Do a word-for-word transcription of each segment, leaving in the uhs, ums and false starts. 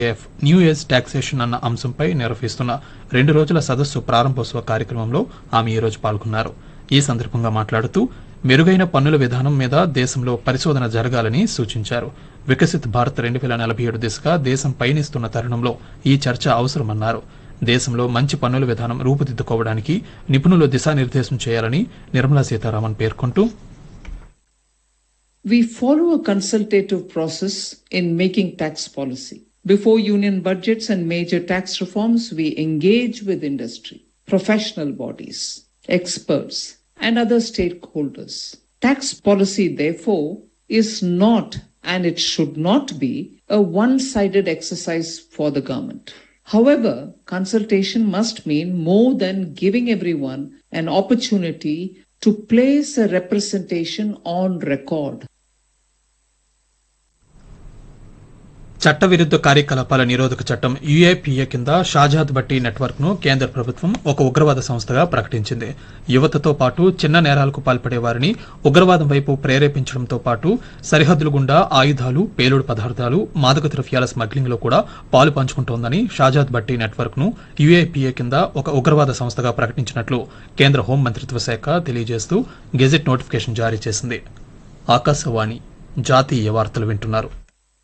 F new age taxation అన్న అంశంపై నిర్వహిస్తున్న రెండు రోజుల సదస్సు ప్రారంభోత్సవ కార్యక్రమంలో ఆమె ఈ రోజు పాల్గొన్నారు. ఈ సందర్భంగా మాట్లాడుతూ మెరుగైన పన్నుల విధానం మీద దేశంలో పరిశోధన జరగాలని సూచించారు. వికసిత్ భారత్ రెండు వేల నలభై ఏడు దిశగా దేశం పయనిస్తున్న తరుణంలో ఈ చర్చ అవసరమన్నారు. దేశంలో మంచి పన్నుల విధానం రూపుదిద్దుకోవడానికి నిపుణులు దిశానిర్దేశం చేయాలని నిర్మలా సీతారామన్ పేర్కొంటూ We follow a consultative process in making tax policy. Before union budgets and major tax reforms, we engage with industry, professional bodies, experts, and other stakeholders. Tax policy, therefore, is not, and it should not be, a one-sided exercise for the government. However, consultation must mean more than giving everyone an opportunity to place a representation on record. చట్టవిరుద్ధ కార్యకలాపాల నిరోధక చట్టం UAPA కింద Shahzad Bhatti network ను కేంద్ర ప్రభుత్వం ఒక ఉగ్రవాద సంస్థగా ప్రకటించింది. యువతతో పాటు చిన్న నేరాలకు పాల్పడే వారిని ఉగ్రవాదం వైపు ప్రేరేపించడంతో పాటు సరిహద్దుల గుండా ఆయుధాలు, పేలుడు పదార్థాలు, మాదక ద్రవ్యాల స్మగ్లింగ్ లో కూడా పాలు పంచుకుంటోందని షాజాద్ భట్టి నెట్వర్క్ ను యూఏపీఏ కింద ఒక ఉగ్రవాద సంస్థగా ప్రకటించినట్లు కేంద్ర హోం మంత్రిత్వ శాఖ తెలియజేస్తూ గెజెట్ నోటిఫికేషన్ జారీ చేసింది. ఆకాశవాణి జాతీయ వార్తలు వింటున్నారు.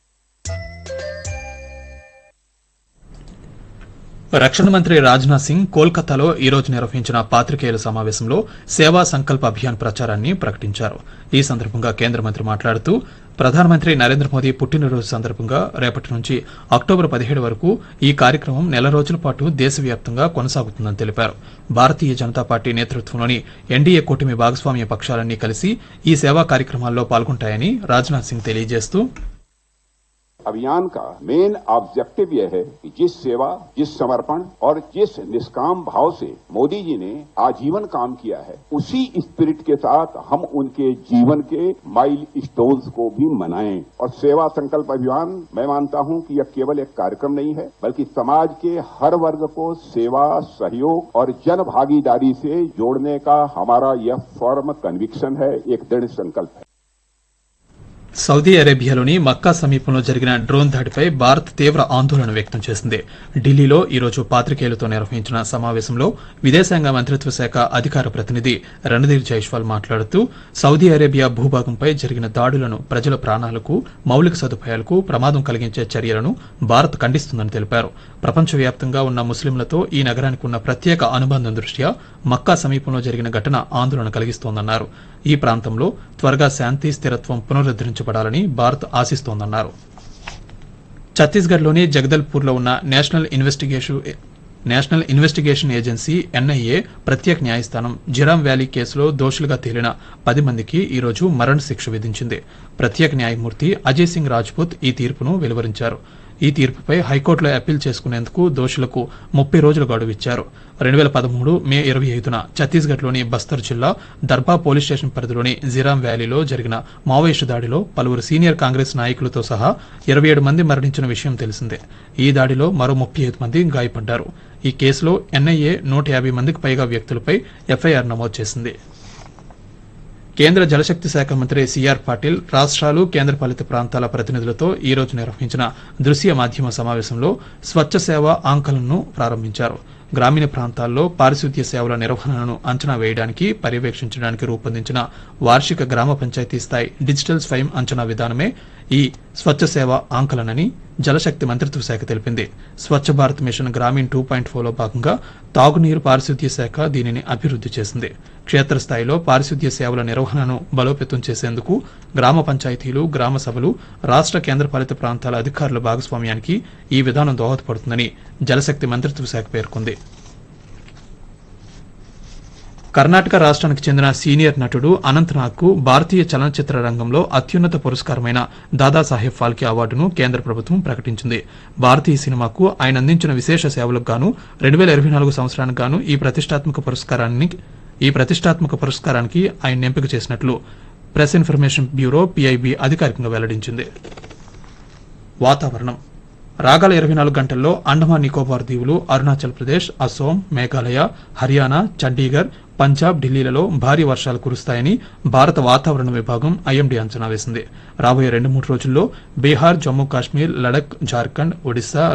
రక్షణ మంత్రి రాజ్నాథ్ సింగ్ కోల్కతాలో ఈ రోజు నిర్వహించిన పాత్రికేయుల సమావేశంలో సేవా సంకల్ప అభియాన్ ప్రచారాన్ని ప్రకటించారు. ఈ సందర్భంగా కేంద్ర మంత్రి మాట్లాడుతూ ప్రధానమంత్రి నరేంద్ర మోదీ పుట్టినరోజు సందర్భంగా రేపటి నుంచి అక్టోబర్ పదిహేడు వరకు ఈ కార్యక్రమం నెల రోజుల పాటు దేశవ్యాప్తంగా కొనసాగుతుందని తెలిపారు. భారతీయ జనతా పార్టీ నేతృత్వంలోని ఎన్డీఏ కూటమి భాగస్వామ్య పక్షాలన్నీ కలిసి ఈ సేవా కార్యక్రమాల్లో పాల్గొంటాయని రాజ్నాథ్ సింగ్ తెలియజేస్తూ अभियान का मेन ऑब्जेक्टिव यह है कि जिस सेवा, जिस समर्पण और जिस निष्काम भाव से मोदी जी ने आजीवन काम किया है, उसी स्पिरिट के साथ हम उनके जीवन के माइल स्टोन्स को भी मनाएं। और सेवा संकल्प अभियान, मैं मानता हूं कि यह केवल एक कार्यक्रम नहीं है, बल्कि समाज के हर वर्ग को सेवा, सहयोग और जन भागीदारी से जोड़ने का हमारा यह फर्म कन्विक्शन है, एक दृढ़ संकल्प है. సౌదీ అరేబియాలోని మక్కా సమీపంలో జరిగిన డ్రోన్ దాడిపై భారత్ తీవ్ర ఆందోళన వ్యక్తం చేసింది. ఢిల్లీలో ఈ రోజు పాత్రికేయులతో నిర్వహించిన సమావేశంలో విదేశాంగ మంత్రిత్వ శాఖ అధికార ప్రతినిధి రణధీర్ జైస్వాల్ మాట్లాడుతూ సౌదీ అరేబియా భూభాగంపై జరిగిన దాడులను ప్రజల ప్రాణాలకు, మౌలిక సదుపాయాలకు ప్రమాదం కలిగించే చర్యలను భారత్ ఖండిస్తుందని తెలిపారు. ప్రపంచవ్యాప్తంగా ఉన్న ముస్లింలతో ఈ నగరానికి ఉన్న ప్రత్యేక అనుబంధం దృష్ట్యా మక్కా సమీపంలో జరిగిన ఘటన ఆందోళన కలిగిస్తోందన్నారు. ఈ ప్రాంతంలో త్వరగా శాంతి, స్థిరత్వం పునరుద్దరించబడాలని భారత్ ఆశిస్తోందన్నారు. ఛత్తీస్గఢ్లోని జగదల్పూర్లో ఉన్న national investigation national investigation agency NIA ప్రత్యేక న్యాయస్థానం జిరామ్ వ్యాలీ కేసులో దోషులుగా తేలిన పది మందికి ఈ రోజు మరణ శిక్ష విధించింది. ప్రత్యేక న్యాయమూర్తి అజయ్ సింగ్ రాజ్పుత్ ఈ తీర్పును వెలువరించారు. ఈ తీర్పుపై హైకోర్టులో అప్పీల్ చేసుకునేందుకు దోషులకు ముప్పై రోజుల గడువు ఇచ్చారు. రెండు వేల పదమూడు మే ఇరవై ఐదున ఛత్తీస్గఢ్లోని బస్తర్ జిల్లా దర్బా పోలీస్ స్టేషన్ పరిధిలోని జిరామ్ వ్యాలీలో జరిగిన మావోయిస్టు దాడిలో పలువురు సీనియర్ కాంగ్రెస్ నాయకులతో సహా ఇరవై ఏడు మంది మరణించిన విషయం తెలిసిందే. ఈ దాడిలో మరో ముప్పై ఐదు మంది గాయపడ్డారు. ఈ కేసులో ఎన్ఐఏ నూట యాభై మందికి పైగా వ్యక్తులపై ఎఫ్ఐఆర్ నమోదు చేసింది. కేంద్ర జలశక్తి శాఖ మంత్రి సిఆర్ పాటిల్ రాష్ట్రాలు, కేంద్రపాలిత ప్రాంతాల ప్రతినిధులతో ఈ రోజు నిర్వహించిన దృశ్య మాధ్యమ సమావేశంలో స్వచ్ఛ సేవ ఆంకలన్ను ప్రారంభించారు. గ్రామీణ ప్రాంతాల్లో పారిశుద్ధ్య సేవల నిర్వహణను అంచనా వేయడానికి, పర్యవేక్షించడానికి రూపొందించిన వార్షిక గ్రామ పంచాయతీ స్థాయి డిజిటల్ స్వయం అంచనా విధానమే ఈ స్వచ్ఛ సేవ ఆంకలనని జలశక్తి మంత్రిత్వ శాఖ తెలిపింది. Swachh Bharat machine Grameen two point four లో భాగంగా తాగునీరు, పారిశుద్ధ్య శాఖ దీనిని అభివృద్ది చేసింది. క్షేత్రస్థాయిలో పారిశుద్ధ్య సేవల నిర్వహణను బలోపేతం చేసేందుకు గ్రామ పంచాయతీలు, గ్రామ సభలు, రాష్ట్ర, కేంద్రపాలిత ప్రాంతాల అధికారుల భాగస్వామ్యానికి ఈ విధానం దోహదపడుతుందని జలశక్తి మంత్రిత్వ శాఖ పేర్కొంది. కర్ణాటక రాష్ట్రానికి చెందిన సీనియర్ నటుడు అనంతనాగ్ కు భారతీయ చలనచిత్ర రంగంలో అత్యున్నత పురస్కారమైన దాదాసాహెబ్ ఫాల్కే అవార్డును కేంద్ర ప్రభుత్వం ప్రకటించింది. భారతీయ సినిమాకు ఆయన అందించిన విశేష సేవలకు గాను రెండు వేల ఇరవై నాలుగు సంవత్సరానికి గాను ఈ ప్రతిష్టాత్మక పురస్కారాన్ని ఈ ప్రతిష్టాత్మక పురస్కారానికి ఆయన ఎంపిక చేసినట్లు ప్రెస్ ఇన్ఫర్మేషన్ బ్యూరో పీఐబీ అధికారికంగా వెల్లడించింది. వాతావరణం రాగల ఇరవై నాలుగు గంటల్లో అండమాన్ నికోబార్ దీవులు, అరుణాచల్ ప్రదేశ్, అసోం, మేఘాలయ, హర్యానా, చండీగఢ్, పంజాబ్, ఢిల్లీలలో భారీ వర్షాలు కురుస్తాయని భారత వాతావరణ విభాగం ఐఎండీ అంచనా వేసింది. రాబోయే రెండు మూడు రోజుల్లో బీహార్, జమ్మూ కాశ్మీర్, లడక్, జార్ఖండ్, ఒడిశా,